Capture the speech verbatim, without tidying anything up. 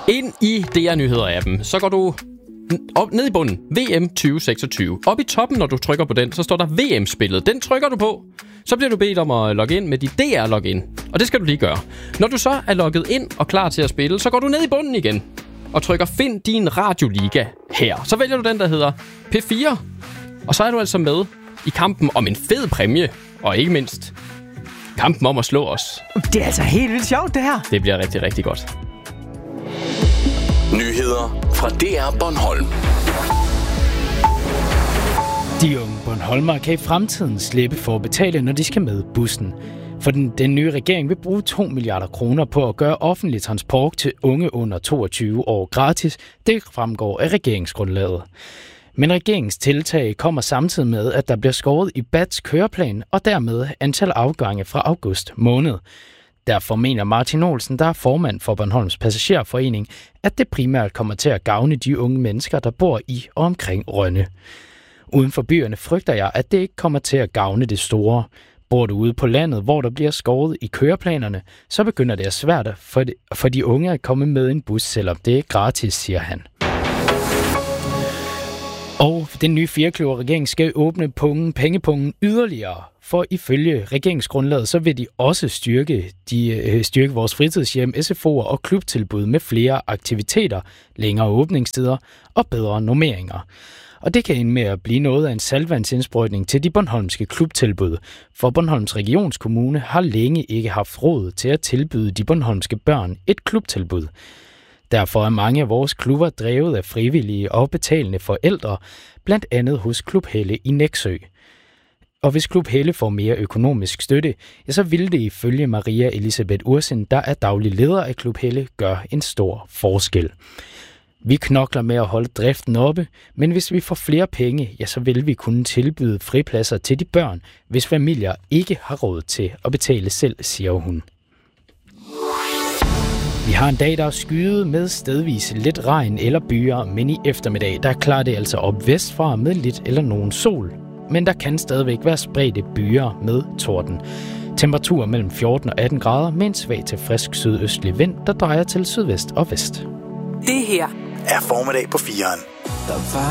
Ind i D R Nyheder-appen, så går du op, ned i bunden, V M tyve seksogtyve. Op i toppen, når du trykker på den, så står der V M-spillet. Den trykker du på. Så bliver du bedt om at logge ind med dit D R-login. Og det skal du lige gøre. Når du så er logget ind og klar til at spille, så går du ned i bunden igen og trykker Find din radioliga her. Så vælger du den, der hedder P fire. Og så er du altså med i kampen om en fed præmie. Og ikke mindst kampen om at slå os. Det er altså helt vildt sjovt, det her. Det bliver rigtig, rigtig godt. Nyheder fra D R Bornholm. De unge bornholmere kan i fremtiden slippe for at betale, når de skal med bussen. For den, den nye regering vil bruge to milliarder kroner på at gøre offentlig transport til unge under toogtyve år gratis. Det fremgår af regeringsgrundlaget. Men regeringens tiltag kommer samtidig med, at der bliver skåret i B A T's køreplan og dermed antal afgange fra august måned. Derfor mener Martin Olsen, der er formand for Bornholms Passagerforening, at det primært kommer til at gavne de unge mennesker, der bor i og omkring Rønne. Uden for byerne frygter jeg, at det ikke kommer til at gavne det store. Bor du ude på landet, hvor der bliver skåret i køreplanerne, så begynder det at svært for de, for de unge at komme med en bus, selvom det er gratis, siger han. Og den nye firekløver-regering skal åbne pungen, pengepungen yderligere. For ifølge regeringsgrundlaget, så vil de også styrke, de, øh, styrke vores fritidshjem, S F O'er og klubtilbud med flere aktiviteter, længere åbningstider og bedre normeringer. Og det kan ende med at blive noget af en saltvandsindsprøjtning til de bornholmske klubtilbud. For Bornholms Regionskommune har længe ikke haft råd til at tilbyde de bornholmske børn et klubtilbud. Derfor er mange af vores klubber drevet af frivillige og betalende forældre, blandt andet hos Klub Helle i Nexø. Og hvis Klub Helle får mere økonomisk støtte, ja, så vil det ifølge Maria Elisabeth Ursen, der er daglig leder af Klub Helle, gøre en stor forskel. Vi knokler med at holde driften oppe, men hvis vi får flere penge, ja, så vil vi kunne tilbyde fripladser til de børn, hvis familier ikke har råd til at betale selv, siger hun. Vi har en dag, der er skyet med stedvis lidt regn eller byer, men i eftermiddag, der klarer det altså op vestfra med lidt eller nogen sol. Men der kan stadigvæk være spredte byer med torden. Temperatur mellem fjorten og atten grader med en svag til frisk sydøstlig vind, der drejer til sydvest og vest. Det her er formiddag på fireren. Der var